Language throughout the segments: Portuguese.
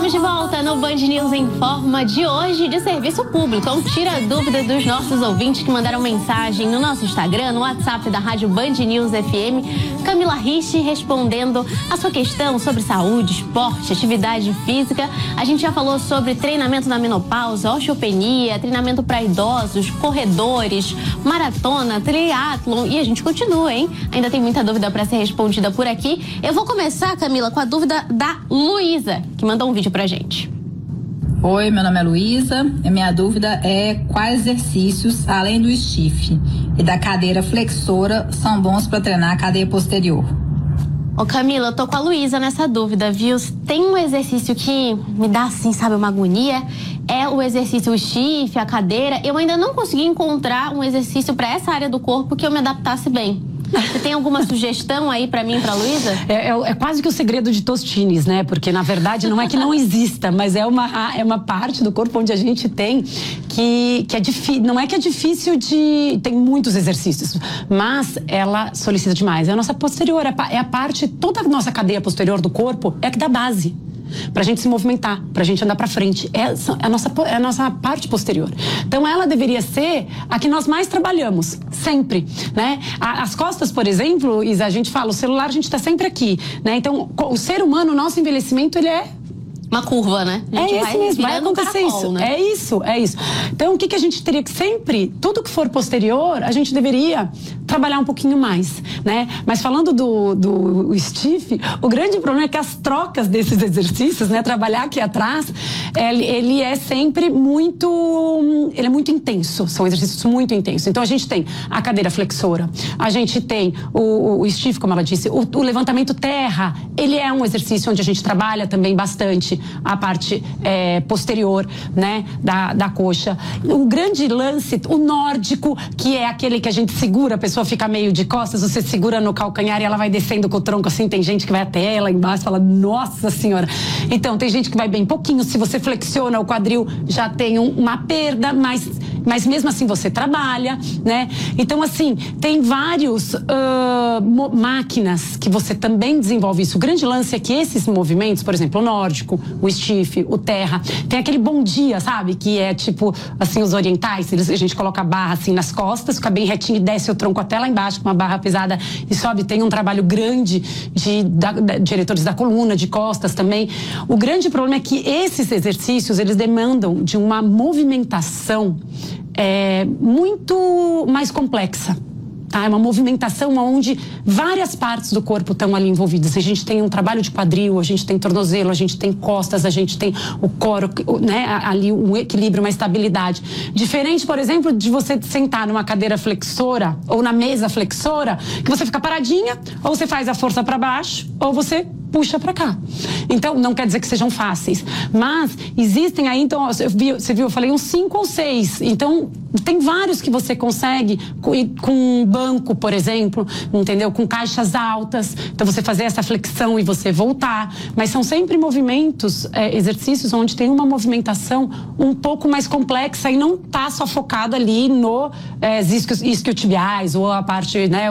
Estamos de volta no Band News em Forma de hoje de serviço público. Então, tira a dúvida dos nossos ouvintes que mandaram mensagem no nosso Instagram, no WhatsApp da Rádio Band News FM. Camila Rich respondendo a sua questão sobre saúde, esporte, atividade física. A gente já falou sobre treinamento na menopausa, osteopenia, treinamento para idosos, corredores, maratona, triatlon e a gente continua, hein? Ainda tem muita dúvida para ser respondida por aqui. Eu vou começar, Camila, com a dúvida da Luísa, que mandou um vídeo pra gente. Oi, meu nome é Luísa e minha dúvida é quais exercícios, além do stiff e da cadeira flexora, são bons para treinar a cadeia posterior? Ô Camila, eu tô com a Luísa nessa dúvida, viu? Tem um exercício que me dá assim, sabe, uma agonia, é o exercício stiff, a cadeira. Eu ainda não consegui encontrar um exercício para essa área do corpo que eu me adaptasse bem. Você tem alguma sugestão aí pra mim e pra Luísa? É quase que o segredo de Tostines, né? Porque, na verdade, não é que não exista, mas é uma parte do corpo onde a gente tem que é difícil. Não é que é difícil de... Tem muitos exercícios, mas ela solicita demais. É a nossa posterior, é a parte... Toda a nossa cadeia posterior do corpo é a que dá base pra gente se movimentar, pra gente andar pra frente. É a nossa parte posterior. Então, ela deveria ser a que nós mais trabalhamos, sempre, né? As costas, por exemplo, Isa, a gente fala, o celular a gente tá sempre aqui, né? Então, o ser humano, o nosso envelhecimento, ele é uma curva, né? É isso mesmo, vai acontecer caracol, isso. Né? É isso. Então, o que a gente teria que sempre, tudo que for posterior, a gente deveria trabalhar um pouquinho mais, né? Mas falando do stiff, o grande problema é que as trocas desses exercícios, né? Trabalhar aqui atrás, ele é sempre muito... Ele é muito intenso, são exercícios muito intensos. Então, a gente tem a cadeira flexora, a gente tem o stiff, como ela disse, o levantamento terra, ele é um exercício onde a gente trabalha também bastante a parte posterior, né, da coxa. O grande lance, o nórdico, que é aquele que a gente segura, a pessoa fica meio de costas, você segura no calcanhar e ela vai descendo com o tronco assim, tem gente que vai até ela embaixo e fala, nossa senhora. Então, tem gente que vai bem pouquinho, se você flexiona o quadril, já tem uma perda, mas mesmo assim você trabalha, né? Então, assim, tem vários máquinas que você também desenvolve isso. O grande lance é que esses movimentos, por exemplo, o nórdico, o stiff, o terra, tem aquele bom dia, sabe? Que é tipo, assim, os orientais, a gente coloca a barra assim nas costas, fica bem retinho e desce o tronco até lá embaixo com uma barra pesada e sobe. Tem um trabalho grande de diretores da coluna, de costas também. O grande problema é que esses exercícios, eles demandam de uma movimentação muito mais complexa. Tá? É uma movimentação onde várias partes do corpo estão ali envolvidas. A gente tem um trabalho de quadril, a gente tem tornozelo, a gente tem costas, a gente tem o coro, né? Ali um equilíbrio, uma estabilidade. Diferente, por exemplo, de você sentar numa cadeira flexora ou na mesa flexora, que você fica paradinha, ou você faz a força para baixo, ou você puxa para cá. Então, não quer dizer que sejam fáceis, mas existem aí, então, você viu, eu falei uns 5 ou 6. Então, tem vários que você consegue com banco, por exemplo, entendeu? Com caixas altas. Então, você fazer essa flexão e você voltar. Mas são sempre movimentos, exercícios onde tem uma movimentação um pouco mais complexa e não tá só focado ali no isquiotibiais ou a parte, né,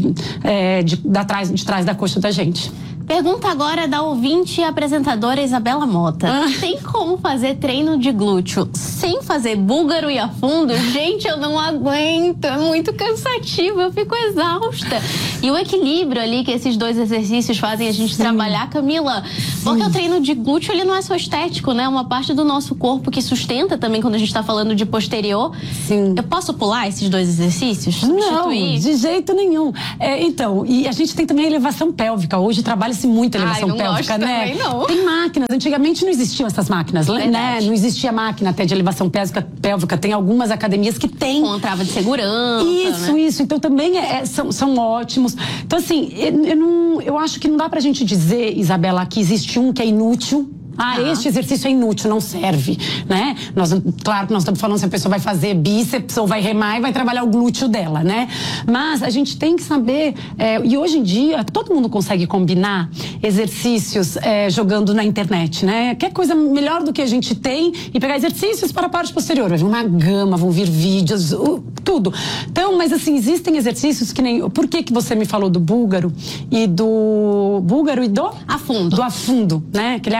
de trás da coxa da gente. Pergunta agora da ouvinte e apresentadora Isabela Mota. Tem como fazer treino de glúteo sem fazer búlgaro e afundo? Gente, eu não aguento, é muito cansativo, eu fico exausta. E o equilíbrio ali que esses dois exercícios fazem a gente trabalhar, Camila, porque o treino de glúteo, ele não é só estético, né? É uma parte do nosso corpo que sustenta também quando a gente tá falando de posterior. Sim. Eu posso pular esses dois exercícios? Substituir? Não, de jeito nenhum. Então, e a gente tem também a elevação pélvica. Hoje trabalha-se muito a elevação pélvica, né? Não. Tem máquinas. Antigamente não existiam essas máquinas, né? Não existia máquina até de elevação pélvica. Tem algumas academias que tem. Com trava de segurança. Isso. Então também são ótimos. Então, assim, eu acho que não dá pra gente dizer, Isabela, que existe um que é inútil. Este exercício é inútil, não serve, né? Claro que nós estamos falando se a pessoa vai fazer bíceps ou vai remar e vai trabalhar o glúteo dela, né? Mas a gente tem que saber, e hoje em dia todo mundo consegue combinar exercícios jogando na internet, né? Que coisa melhor do que a gente tem e pegar exercícios para a parte posterior. Vai vir uma gama, vão vir vídeos, tudo. Então, mas assim, existem exercícios que nem... Por que você me falou do búlgaro e do... Búlgaro e do... Afundo. Do afundo, né? Aquele avanço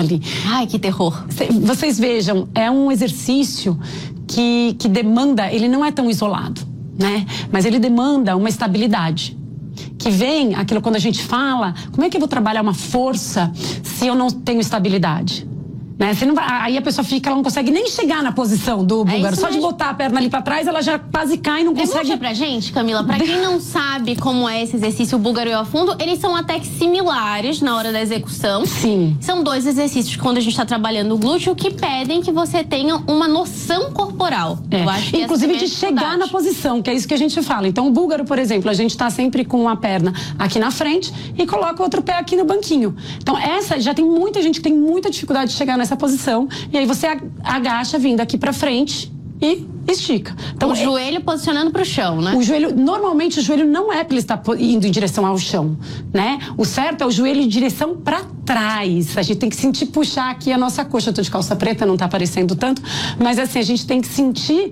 ali. Ai, que terror. Vocês vejam, é um exercício que demanda, ele não é tão isolado, né? Mas ele demanda uma estabilidade. Que vem aquilo quando a gente fala, como é que eu vou trabalhar uma força se eu não tenho estabilidade? Né? Você não vai, aí a pessoa fica, ela não consegue nem chegar na posição do búlgaro. Só de botar a perna ali pra trás, ela já quase cai e não consegue. Demonstra pra gente, Camila, pra quem não sabe como é esse exercício, o búlgaro e o afundo, eles são até que similares na hora da execução. Sim. São dois exercícios quando a gente tá trabalhando o glúteo que pedem que você tenha uma noção corporal. Eu acho que inclusive de chegar na posição, que é isso que a gente fala. Então o búlgaro, por exemplo, a gente tá sempre com uma perna aqui na frente e coloca o outro pé aqui no banquinho. Então essa, já tem muita gente que tem muita dificuldade de chegar nessa posição, e aí você agacha vindo aqui pra frente e estica. Então, o joelho posicionando pro chão, né? O joelho, normalmente o joelho não é para ele estar indo em direção ao chão, né? O certo é o joelho em direção para trás. A gente tem que sentir puxar aqui a nossa coxa. Eu tô de calça preta, não tá aparecendo tanto, mas assim, a gente tem que sentir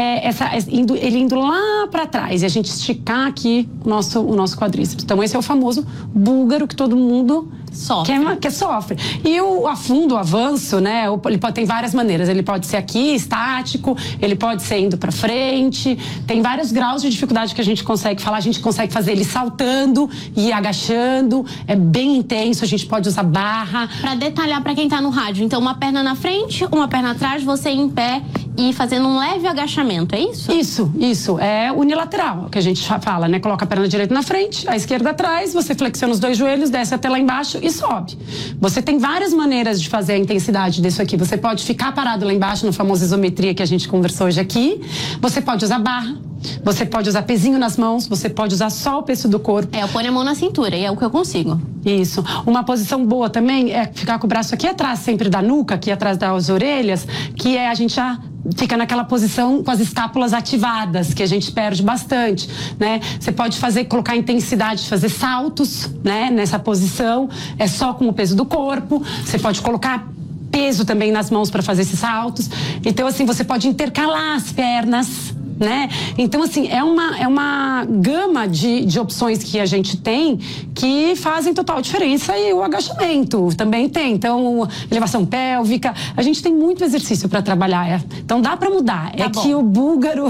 ele indo lá para trás e a gente esticar aqui o nosso quadríceps. Então esse é o famoso búlgaro que todo mundo sofre. Que sofre. E o afundo, o avanço, né? Ele pode ter várias maneiras. Ele pode ser aqui, estático, ele pode ser indo pra frente. Tem vários graus de dificuldade que a gente consegue falar. A gente consegue fazer ele saltando e agachando. É bem intenso, a gente pode usar barra. Pra detalhar pra quem tá no rádio. Então, uma perna na frente, uma perna atrás, você em pé e fazendo um leve agachamento, é isso? Isso. É unilateral, que a gente fala, né? Coloca a perna direita na frente, a esquerda atrás, você flexiona os dois joelhos, desce até lá embaixo e sobe. Você tem várias maneiras de fazer a intensidade disso aqui. Você pode ficar parado lá embaixo, no famoso isometria que a gente conversou hoje aqui. Você pode usar barra. Você pode usar pezinho nas mãos, você pode usar só o peso do corpo. Eu ponho a mão na cintura e é o que eu consigo. Isso. Uma posição boa também é ficar com o braço aqui atrás, sempre da nuca, aqui atrás das orelhas, que é a gente já fica naquela posição com as escápulas ativadas, que a gente perde bastante, né? Você pode colocar intensidade, fazer saltos, né? Nessa posição, é só com o peso do corpo. Você pode colocar peso também nas mãos para fazer esses saltos. Então, assim, você pode intercalar as pernas, né? Então, assim, é uma gama de opções que a gente tem que fazem total diferença, e o agachamento também tem. Então, elevação pélvica, a gente tem muito exercício para trabalhar. Então, dá para mudar. Tá bom. Que o búlgaro,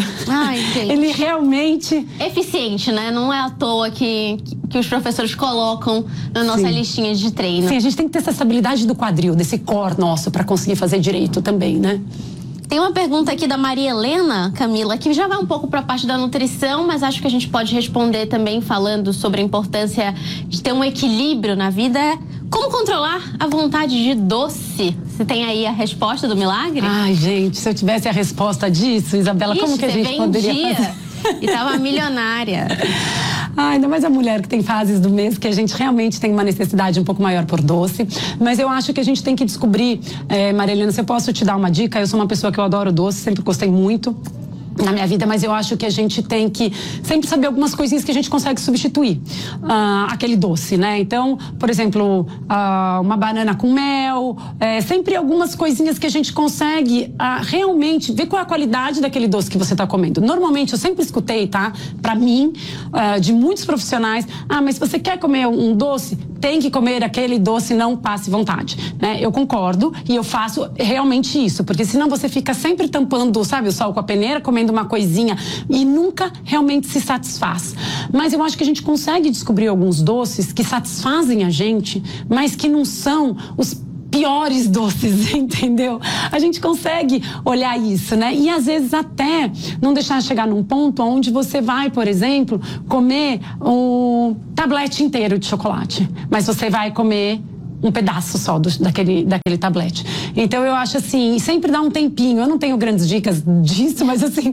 ele realmente... eficiente, né? Não é à toa que os professores colocam na nossa listinha de treino. Sim, a gente tem que ter essa estabilidade do quadril, desse core nosso, para conseguir fazer direito também, né? Tem uma pergunta aqui da Maria Helena, Camila, que já vai um pouco para a parte da nutrição, mas acho que a gente pode responder também falando sobre a importância de ter um equilíbrio na vida. Como controlar a vontade de doce? Você tem aí a resposta do milagre? Ai, gente, se eu tivesse a resposta disso, Isabela, como que a gente poderia fazer? E tava milionária. Ainda mais a mulher que tem fases do mês que a gente realmente tem uma necessidade um pouco maior por doce. Mas eu acho que a gente tem que descobrir, Maria Helena, se eu posso te dar uma dica, eu sou uma pessoa que eu adoro doce, sempre gostei muito na minha vida, mas eu acho que a gente tem que sempre saber algumas coisinhas que a gente consegue substituir aquele doce, né? Então, por exemplo, uma banana com mel, sempre algumas coisinhas que a gente consegue realmente ver qual é a qualidade daquele doce que você está comendo. Normalmente, eu sempre escutei, tá? Pra mim, de muitos profissionais, mas se você quer comer um doce, tem que comer aquele doce, não passe vontade, né? Eu concordo e eu faço realmente isso, porque senão você fica sempre tampando, sabe, o sal com a peneira, comendo uma coisinha e nunca realmente se satisfaz. Mas eu acho que a gente consegue descobrir alguns doces que satisfazem a gente, mas que não são os piores doces, entendeu? A gente consegue olhar isso, né? E às vezes até não deixar chegar num ponto onde você vai, por exemplo, comer um tablete inteiro de chocolate, mas você vai comer um pedaço só daquele tablete. Então eu acho assim, sempre dá um tempinho. Eu não tenho grandes dicas disso, mas assim,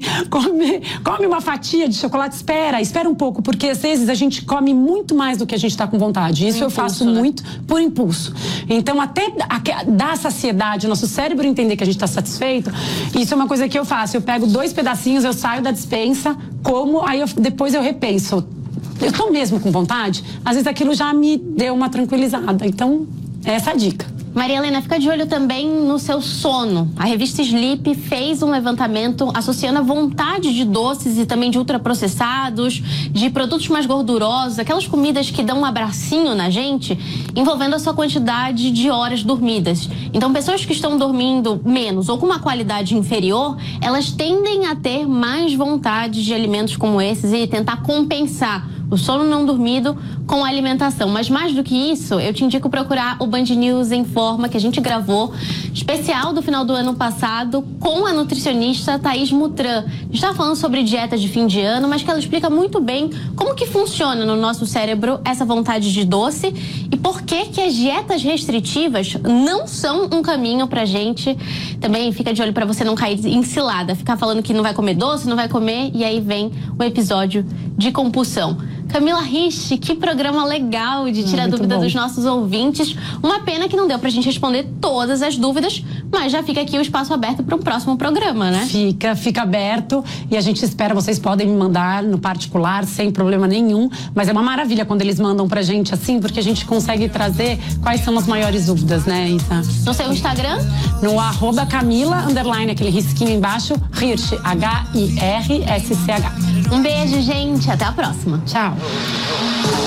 come uma fatia de chocolate, espera um pouco, porque às vezes a gente come muito mais do que a gente está com vontade. Isso eu faço muito por impulso. Então até dar saciedade, nosso cérebro entender que a gente está satisfeito, isso é uma coisa que eu faço. Eu pego 2 pedacinhos, eu saio da despensa, como, aí depois eu repenso. Eu tô mesmo com vontade, às vezes aquilo já me deu uma tranquilizada. Então, é essa a dica. Maria Helena, fica de olho também no seu sono. A revista Sleep fez um levantamento associando a vontade de doces e também de ultraprocessados, de produtos mais gordurosos, aquelas comidas que dão um abracinho na gente, envolvendo a sua quantidade de horas dormidas. Então, pessoas que estão dormindo menos ou com uma qualidade inferior, elas tendem a ter mais vontade de alimentos como esses e tentar compensar o sono não dormido com a alimentação. Mas mais do que isso, eu te indico procurar o Band News Informa, que a gente gravou, especial do final do ano passado, com a nutricionista Thaís Mutran. A gente está falando sobre dieta de fim de ano, mas que ela explica muito bem como que funciona no nosso cérebro essa vontade de doce e por que que as dietas restritivas não são um caminho pra gente. Também fica de olho para você não cair em cilada, ficar falando que não vai comer doce, não vai comer, e aí vem o episódio de compulsão. Camila Rich, que programa legal de tirar dúvida dos nossos ouvintes. Uma pena que não deu pra gente responder todas as dúvidas, mas já fica aqui o espaço aberto para um próximo programa, né? Fica aberto e a gente espera, vocês podem me mandar no particular sem problema nenhum, mas é uma maravilha quando eles mandam pra gente assim, porque a gente consegue trazer quais são as maiores dúvidas, né, Isa? No seu Instagram? No @Camila_, aquele risquinho embaixo, Hirsch, HIRSCH. Um beijo, gente. Até a próxima. Tchau.